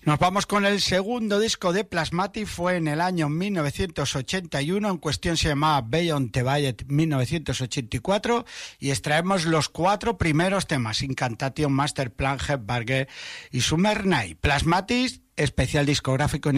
Nos vamos con el segundo disco de Plasmatic, fue en el año 1981, en cuestión se llamaba Beyond the Ballet 1984, y extraemos los 4 primeros temas, Incantation, Masterplan, Headbanger y Summer Night. Plasmatic, especial discográfico en